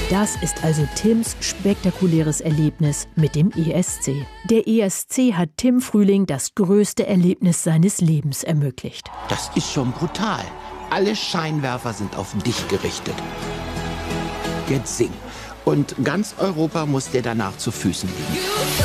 Das ist also Tims spektakuläres Erlebnis mit dem ESC. Der ESC hat Tim Frühling das größte Erlebnis seines Lebens ermöglicht. Das ist schon brutal. Alle Scheinwerfer sind auf dich gerichtet. Jetzt sing. Und ganz Europa muss dir danach zu Füßen liegen.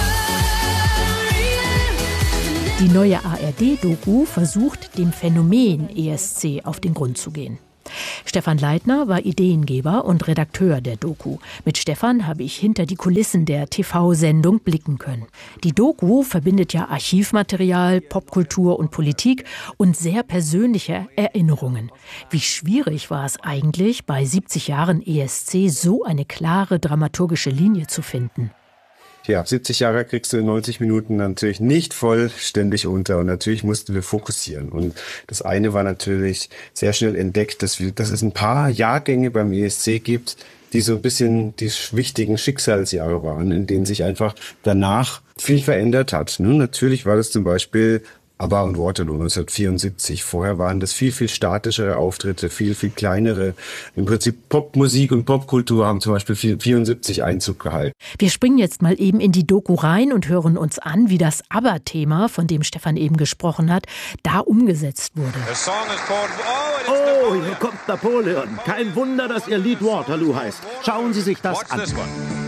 Die neue ARD-Doku versucht, dem Phänomen ESC auf den Grund zu gehen. Stefan Leitner war Ideengeber und Redakteur der Doku. Mit Stefan habe ich hinter die Kulissen der TV-Sendung blicken können. Die Doku verbindet ja Archivmaterial, Popkultur und Politik und sehr persönliche Erinnerungen. Wie schwierig war es eigentlich, bei 70 Jahren ESC so eine klare dramaturgische Linie zu finden? Ja, 70 Jahre kriegst du in 90 Minuten natürlich nicht vollständig unter und natürlich mussten wir fokussieren. Und das eine war natürlich sehr schnell entdeckt, dass es ein paar Jahrgänge beim ESC gibt, die so ein bisschen die wichtigen Schicksalsjahre waren, in denen sich einfach danach viel verändert hat. Natürlich war das zum Beispiel ABBA und Waterloo 1974. Vorher waren das viel, viel statischere Auftritte, viel, viel kleinere. Im Prinzip Popmusik und Popkultur haben zum Beispiel 1974 Einzug gehalten. Wir springen jetzt mal eben in die Doku rein und hören uns an, wie das ABBA-Thema, von dem Stefan eben gesprochen hat, da umgesetzt wurde. Oh, hier kommt Napoleon. Kein Wunder, dass Ihr Lied Waterloo heißt. Schauen Sie sich das an.